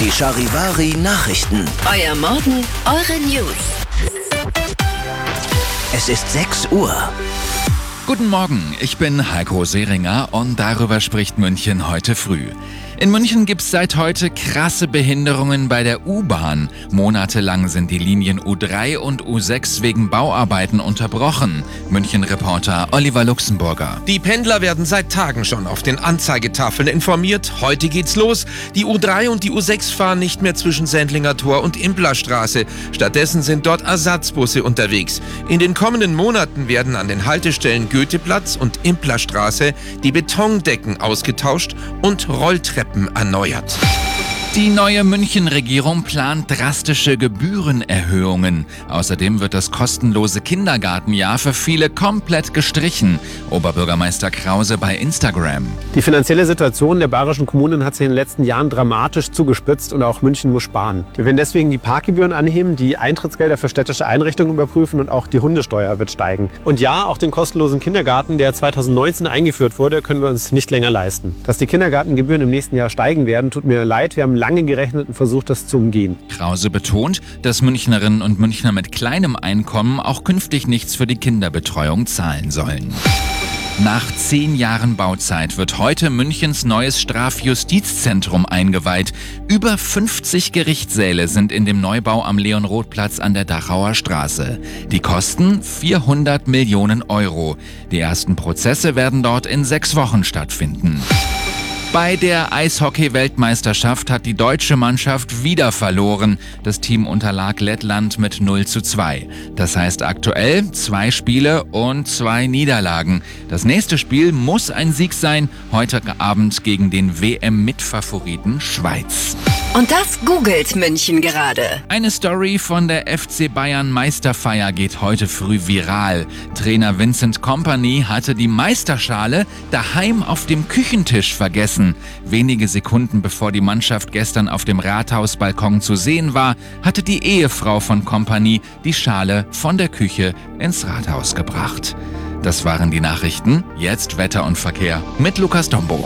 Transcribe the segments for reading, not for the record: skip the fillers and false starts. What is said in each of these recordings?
Die Charivari Nachrichten. Euer Morgen, eure News. Es ist 6 Uhr. Guten Morgen, ich bin Heiko Seringer und darüber spricht München heute früh. In München gibt's seit heute krasse Behinderungen bei der U-Bahn. Monatelang sind die Linien U3 und U6 wegen Bauarbeiten unterbrochen. München-Reporter Oliver Luxemburger. Die Pendler werden seit Tagen schon auf den Anzeigetafeln informiert. Heute geht's los. Die U3 und die U6 fahren nicht mehr zwischen Sendlinger Tor und Implerstraße. Stattdessen sind dort Ersatzbusse unterwegs. In den kommenden Monaten werden an den Haltestellen Goetheplatz und Implerstraße die Betondecken ausgetauscht und Rolltreppen erneuert. Die neue München-Regierung plant drastische Gebührenerhöhungen. Außerdem wird das kostenlose Kindergartenjahr für viele komplett gestrichen. Oberbürgermeister Krause bei Instagram. Die finanzielle Situation der bayerischen Kommunen hat sich in den letzten Jahren dramatisch zugespitzt und auch München muss sparen. Wir werden deswegen die Parkgebühren anheben, die Eintrittsgelder für städtische Einrichtungen überprüfen und auch die Hundesteuer wird steigen. Und ja, auch den kostenlosen Kindergarten, der 2019 eingeführt wurde, können wir uns nicht länger leisten. Dass die Kindergartengebühren im nächsten Jahr steigen werden, tut mir leid. Wir haben lange gerechnet und versucht, das zu umgehen. Krause betont, dass Münchnerinnen und Münchner mit kleinem Einkommen auch künftig nichts für die Kinderbetreuung zahlen sollen. Nach 10 Jahren Bauzeit wird heute Münchens neues Strafjustizzentrum eingeweiht. Über 50 Gerichtssäle sind in dem Neubau am Leon-Roth-Platz an der Dachauer Straße. Die kosten 400 Millionen Euro. Die ersten Prozesse werden dort in 6 Wochen stattfinden. Bei der Eishockey-Weltmeisterschaft hat die deutsche Mannschaft wieder verloren. Das Team unterlag Lettland mit 0:2. Das heißt aktuell 2 Spiele und 2 Niederlagen. Das nächste Spiel muss ein Sieg sein, heute Abend gegen den WM-Mitfavoriten Schweiz. Und das googelt München gerade. Eine Story von der FC Bayern Meisterfeier geht heute früh viral. Trainer Vincent Kompany hatte die Meisterschale daheim auf dem Küchentisch vergessen. Wenige Sekunden bevor die Mannschaft gestern auf dem Rathausbalkon zu sehen war, hatte die Ehefrau von Kompany die Schale von der Küche ins Rathaus gebracht. Das waren die Nachrichten. Jetzt Wetter und Verkehr mit Lukas Dombo.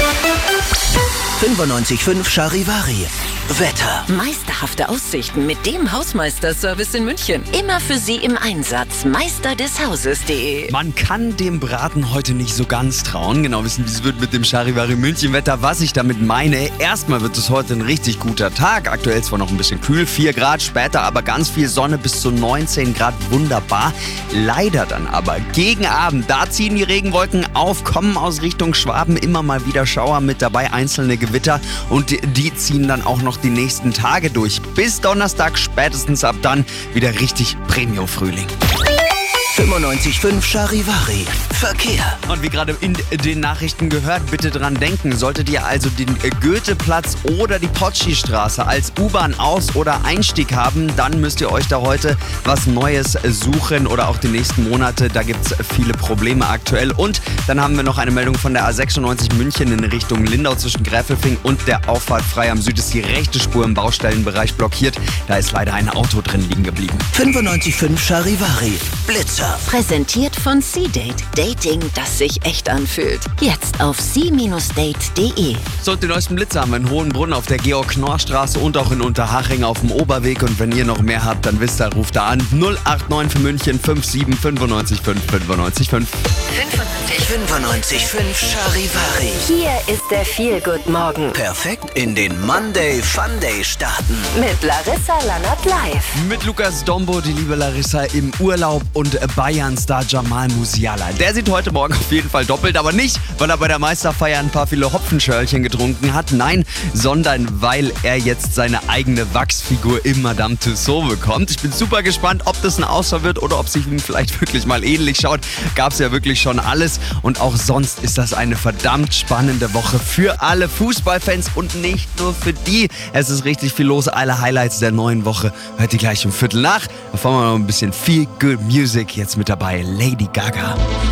95.5 Charivari. Wetter. Meisterhafte Aussichten mit dem Hausmeisterservice in München. Immer für Sie im Einsatz. Meisterdeshauses.de. Man kann dem Braten heute nicht so ganz trauen. Genau wissen, wie es wird mit dem Charivari München Wetter. Was ich damit meine, erstmal wird es heute ein richtig guter Tag. Aktuell zwar noch ein bisschen kühl, 4 Grad, später aber ganz viel Sonne bis zu 19 Grad. Wunderbar. Leider dann aber gegen Abend, da ziehen die Regenwolken auf, kommen aus Richtung Schwaben immer mal wieder Schauer mit dabei, einzelne Gewitter und die ziehen dann auch noch die nächsten Tage durch. Bis Donnerstag, spätestens ab dann wieder richtig Premium-Frühling. 95.5 Charivari. Verkehr. Und wie gerade in den Nachrichten gehört, bitte dran denken, solltet ihr also den Goetheplatz oder die Potschi-Straße als U-Bahn-Aus- oder Einstieg haben, dann müsst ihr euch da heute was Neues suchen oder auch die nächsten Monate. Da gibt es viele Probleme aktuell. Und dann haben wir noch eine Meldung von der A96 München in Richtung Lindau zwischen Gräfelfing und der Auffahrt frei am Süd ist die rechte Spur im Baustellenbereich blockiert. Da ist leider ein Auto drin liegen geblieben. 95.5 Charivari. Blitzer. Präsentiert von C-Date. Dating, das sich echt anfühlt. Jetzt auf c-date.de. So, und den neuesten Blitzer haben wir in Hohenbrunn auf der Georg-Knorr-Straße und auch in Unterhaching auf dem Oberweg. Und wenn ihr noch mehr habt, dann wisst ihr, ruft da an 089 für München 57 95 5 95 5. 95.5 Charivari. Hier ist der Feel-Good-Morgen. Perfekt in den Monday Fun Day starten. Mit Larissa Lannert live. Mit Lukas Dombo, die liebe Larissa im Urlaub und Bayern-Star Jamal Musiala. Der sieht heute Morgen auf jeden Fall doppelt, aber nicht, weil er bei der Meisterfeier ein paar viele Hopfenschörlchen getrunken hat, nein, sondern weil er jetzt seine eigene Wachsfigur im Madame Tussauds bekommt. Ich bin super gespannt, ob das ein Ausfall wird oder ob sich ihm vielleicht wirklich mal ähnlich schaut. Gab's ja wirklich schon alles und auch sonst ist das eine verdammt spannende Woche für alle Fußballfans und nicht nur für die. Es ist richtig viel los, alle Highlights der neuen Woche hört ihr gleich um 7:15. Da fahren wir noch ein bisschen Feel Good Music. Jetzt mit dabei Lady Gaga.